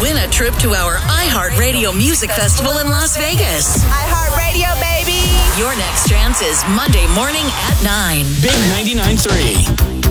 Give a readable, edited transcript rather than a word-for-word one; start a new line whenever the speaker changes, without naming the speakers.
Win a trip to our iHeartRadio Music Festival in Las Vegas.
iHeartRadio, baby.
Your next chance is Monday morning at 9.
Big 99.3.